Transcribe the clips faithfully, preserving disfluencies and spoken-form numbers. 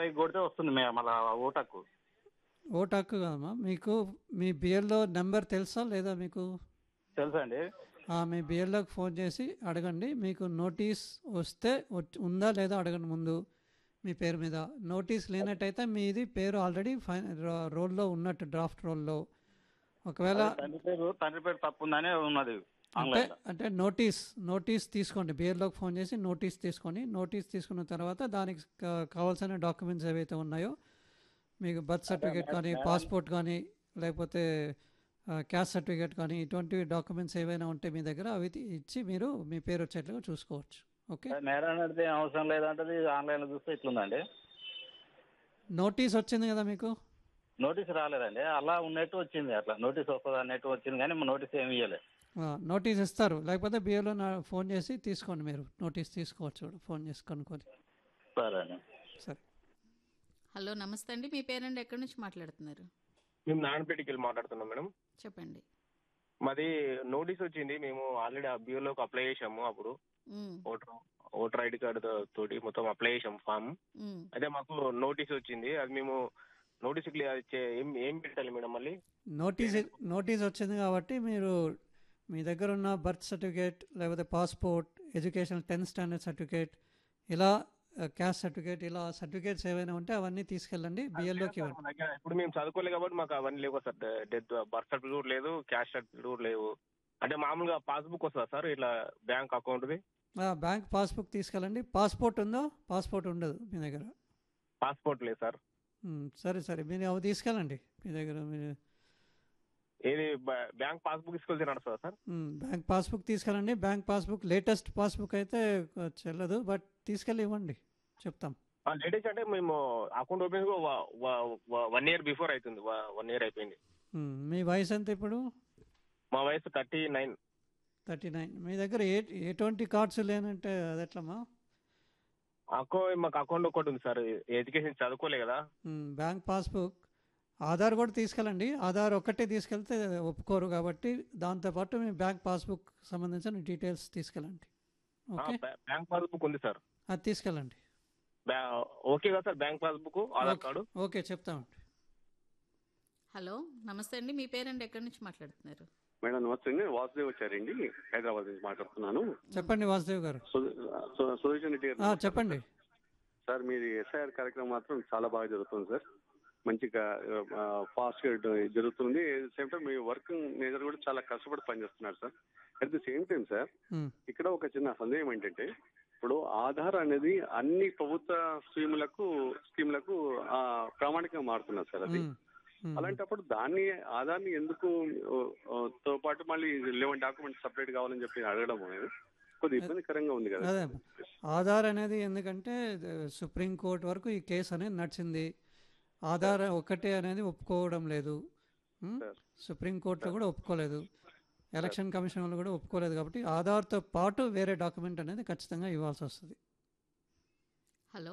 Five కొడితే వస్తుంది మే మళ్ళీ ఓటకు. ఓటు హక్కు కాదమ్మా, మీకు మీ బిఎల్ఓ నెంబర్ తెలుసా లేదా మీకు? తెలుసా అండి? ఆ, మీ బిఎల్ఓకి ఫోన్ చేసి అడగండి, మీకు నోటీస్ వస్తే వచ్చి- ఉందా లేదా అడగండి ముందు మీ పేరు మీద. నోటీస్ లేనట్టయితే మీది పేరు ఆల్రెడీ ఫై రోల్లో ఉన్నట్టు, డ్రాఫ్ట్ రోల్లో. ఒకవేళ అదే తండ్రి పేరు తండ్రి పేరు తప్పు ఉందనే ఉన్నది అంటే ఆన్లైన్లో. అంటే నోటీస్ నోటీస్ తీసుకోండి, బిఎల్ఓకి ఫోన్ చేసి నోటీస్ తీసుకొని, నోటీస్ తీసుకున్న తర్వాత దానికి కా- కావాల్సిన డాక్యుమెంట్స్ ఏవైతే ఉన్నాయో, మీకు బర్త్ సర్టిఫికేట్ కానీ, పాస్పోర్ట్ కానీ, లేకపోతే క్యాస్ట్ సర్టిఫికేట్ కానీ, ఇటువంటి డాక్యుమెంట్స్ ఏవైనా ఉంటే మీ దగ్గర అవి తీ- ఇచ్చి మీరు మీ పేరు వచ్చేట్లుగా చూసుకోవచ్చు. ఓకే, నేరం అడితే ఏం అవసరం లేదంటే ఆన్లైన్లో చూస్తే ఇట్లుందండి. నోటీస్ వచ్చింది కదా మీకు? నోటీస్ రాలేదండి, అలా ఉన్నట్టు వచ్చింది, అట్లా నోటీస్ వస్తుంది అన్నట్టు వచ్చింది కానీ నోటీస్ ఏమి ఇవ్వలేదు. ఆ, నోటీస్ ఇస్తారు, లేకపోతే బిఏలో ఫోన్ చేసి తీసుకోండి, మీరు నోటీస్ తీసుకోవచ్చు కూడా, ఫోన్ చేసి కనుక్కొని. సరే అండి. సరే. హలో, నమస్తే అండి. మీ పేరెంట్ ఎక్కడి నుంచి మాట్లాడుతున్నారు? మేము నారాయణపేటకి వెళ్ళి మాట్లాడుతున్నాం మేడం. చెప్పండి. మాది నోటీస్ వచ్చింది, మేము ఆల్రెడీ ఆ బియోలోకి అప్లై చేసాము. అప్పుడు ఉమ్, ఓటర్ ఓటర్ ఐడి కార్డు తోటి మొత్తం అప్లై చేసాము ఫామ్. ఉమ్. అయితే మాకు నోటీస్ వచ్చింది, అది మేము నోటీస్ ఏం ఏం పెట్టాలి మేడం మళ్ళీ? నోటీస్ నోటీస్ వచ్చింది కాబట్టి మీరు మీ దగ్గర ఉన్న బర్త్ సర్టిఫికేట్, లేకపోతే passport, education tenth standard certificate, ఇలా క్యాస్ట్ సర్టిఫికేట్, ఇలా సర్టిఫికేట్స్ ఏవైనా ఉంటే అవన్నీ తీసుకెళ్ళండి, బిఎల్ఓకి ఇవ్వండి. మా దగ్గర ఇప్పుడు మేము చదువుకోలేదు కాబట్టి మాకు అవన్నీ లేవు సార్. డెత్ బర్త్ సర్టిఫికేట్ కూడా లేదు, క్యాష్ సర్టిఫికేట్ కూడా లేవు. అంటే మామూలుగా పాస్బుక్ వస్తుందా సార్ ఇట్లా బ్యాంక్ అకౌంట్ది? బ్యాంక్ పాస్బుక్ తీసుకెళ్ళండి. పాస్పోర్ట్ ఉందో? పాస్పోర్ట్ ఉండదు మీ దగ్గర? పాస్పోర్ట్ లేదు సార్. ఉమ్, సరే సరే, మీరు అవి తీసుకెళ్ళండి మీ దగ్గర. మీరు ఏది బ- బ్యాంక్ పాస్బుక్ తీసుకెళ్తే నడుస్తుందా సార్? ఉమ్, బ్యాంక్ పాస్బుక్ తీసుకెళ్ళండి. బ్యాంక్ పాస్బుక్ లేటెస్ట్ పాస్బుక్ అయితే చెల్లదు, బట్ తీసుకెళ్ళి ఇవ్వండి, చెప్తాం. లేటెస్ట్ అంటే మేము account open one year before అవుతుంది, వన్ ఇయర్ అయిపోయింది. ఉమ్, మీ వయసు ఎంత ఇప్పుడు? మా వయసు థర్టీ నైన్. Thirty nine. మీ దగ్గర ఏ ఎటువంటి కార్డ్స్ లేనంటే అది ఎట్లమ్మా? అకౌంట్ మాకు అకౌంట్ ఒకటి ఉంది సార్, ఎడ్యుకేషన్ చదువుకోలే కదా. ఉమ్, బ్యాంక్ పాస్బుక్, ఆధార్ కూడా తీసుకెళ్ళండి. ఆధార్ ఒక్కటే తీసుకెళ్తే ఒప్పుకోరు కాబట్టి దాంతోపాటు మీ బ్యాంక్ పాస్బుక్ సంబంధించిన డీటెయిల్స్ తీసుకెళ్ళండి. ఓకే, బ్యాంక్ పాస్బుక్ ఉంది సార్. అది తీసుకెళ్ళండి. బ్యా- ఓకే కదా sir, bank passbook, Aadhaar card. Okay, చెప్తామండి. హలో, నమస్తే అండి. మీ పేరెంట్ ఎక్కడి నుంచి మాట్లాడుతున్నారు? మేడం నమస్తే అండి, వాసుదేవ్ వచ్చారండి, హైదరాబాద్ నుంచి మాట్లాడుతున్నాను. చెప్పండి వాసుదేవ్ గారు. సుదర్శన్ రెడ్డి ఆ, గారు. చెప్పండి సార్ మీది ఎస్ఐఆర్ కార్యక్రమం మాత్రం చాలా బాగా జరుగుతుంది సార్, మంచిగా ఫాస్ట్ గా జరుగుతుంది. సేమ్ టైం మీ వర్క్ మేనేజర్ కూడా చాలా కష్టపడి పనిచేస్తున్నారు sir. At the same time sir, ఉమ్, ఇక్కడ ఒక చిన్న సందేహం ఏంటంటే, ఇప్పుడు ఆధార్ అనేది అన్ని ప్రభుత్వ స్కీములకు స్కీములకు ఆ, ప్రామాణికంగా మారుతున్నారు సార్ అది. ఉమ్, ఉమ్. అలాంటప్పుడు దాన్ని ఆధార్ని ఎందుకు ఓ, ఓ, తో పాటు మళ్ళీ లెవెన్ డాక్యుమెంట్స్ సపరేట్ కావాలని చెప్పి అడగడం అనేది కొద్దిగా ఇబ్బందికరంగా ఉంది కదా. అదే, ఆధార్ అనేది ఎందుకంటే సుప్రీంకోర్టు వరకు ఈ కేసు అనేది నడిచింది. ఆధార్ ఒక్కటే అనేది ఒప్పుకోవడం లేదు, ఉమ్, సార్. సుప్రీంకోర్టులో కూడా ఒప్పుకోలేదు, ఎలక్షన్ కమిషన్ వాళ్ళు కూడా ఒప్పుకోలేదు. కాబట్టి ఆధార్తో పాటు వేరే డాక్యుమెంట్ అనేది ఖచ్చితంగా ఇవ్వాల్సి వస్తుంది. హలో,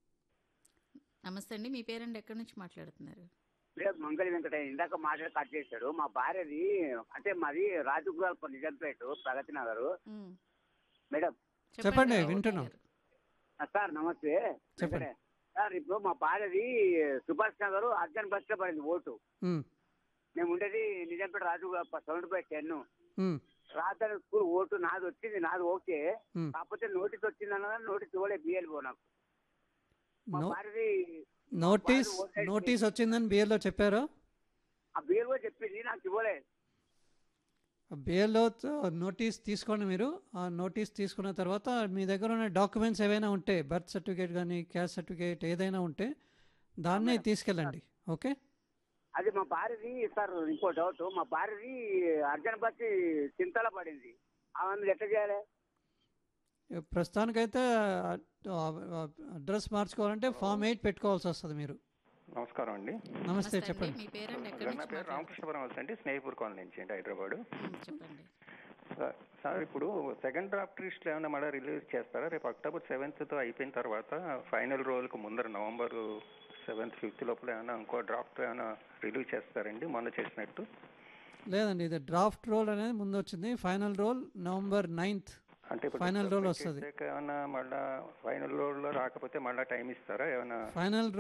నమస్తే అండి. మీ పేరెంట్ ఎక్కడి నుంచి మాట్లాడుతున్నారు? లేదు, మంగళి వెంకటయ్య ఇందాక మాట్లాడి కట్ చేశాడు. మా భార్యది అంటే మాది రాజగోపాల్ నిజాంపేట ప్రగతి నగర్. ఉమ్. మేడం చెప్పండి, రావు వింటున్నాం. గారు. ఆ, సార్ నమస్తే. చెప్పండి. వెంకటయ్య. సార్ ఇప్పుడు మా భార్యది సుభాష్ నగర్ అర్జన్ బస్ లో పడింది ఓటు. ఉమ్, మేము ఉండేది Nizampet Rajagopal seventy five ten. ఉమ్, రాత్రి స్కూల్ ఓటు నాది వచ్చింది, నాది ఓకే. ఉమ్. కాకపోతే నోటీస్ వచ్చింది అన్న నోటీస్ ఇవ్వలే బిఎల్ఓ నాకు. మా నో- భార్యది నోటీస్ నోటీస్ వచ్చిందని బిఎల్ఓ చెప్పారా? ఆ బిఎల్ఓ చెప్పింది, నాకు ఇవ్వలే. బిఎల్ఓ నోటీస్ తీసుకోండి మీరు. ఆ నోటీస్ తీసుకున్న తర్వాత మీ దగ్గర ఉన్న డాక్యుమెంట్స్ ఏవైనా ఉంటే, బర్త్ సర్టిఫికేట్ కానీ క్యాస్ట్ సర్టిఫికేట్ ఏదైనా ఉంటే దాన్ని తీసుకెళ్ళండి. ఓకే, అది మా భార్యది. సార్ ఇంకో డౌట్, మా భార్యది అర్జన్ బస్సి చింతల పడింది, అవన్నీ ఎట్లా చేయాలి? ప్రస్తుతానికైతే అడ్రస్ మార్చుకోవాలంటే ఫామ్ ఎయిట్ పెట్టుకోవాల్సి వస్తుంది మీరు. నమస్కారం అండి. నమస్తే, అండి. చెప్పండి. మీ పేరెంట్ ఎక్కడి నా నుంచి పేరు మాట్లాడుతున్నారు? రామకృష్ణపురం వలస అండి, స్నేహిపూర్ కాలనీ నుంచి అండి, హైదరాబాద్. ఉమ్, చెప్పండి. సార్- సార్ ఇప్పుడు సెకండ్ డ్రాఫ్ట్ లిస్ట్ ఏమైనా మళ్ళీ రిలీజ్ చేస్తారా? రేపు అక్టోబర్ సెవెంత్తో అయిపోయిన తర్వాత ఫైనల్ రోల్కి ముందర నవంబర్ సెవెంత్ ఫిఫ్త్ లోపల ఏమైనా ఇంకో డ్రాఫ్ట్ ఏమైనా రిలీజ్ చేస్తారండి మొన్న చేసినట్టు? లేదండి, ఇది డ్రాఫ్ట్ రోల్ అనేది ముందు వచ్చింది. ఫైనల్ రోల్ నవంబర్ నైన్త్ అంటే ఇప్పుడు ఫైనల్ రోల్ submit వస్తుంది. చేసాక ఏమైనా మళ్ళీ ఫైనల్ రోల్లో రాకపోతే మళ్ళీ టైం ఇస్తారా ఏమైనా? ఫైనల్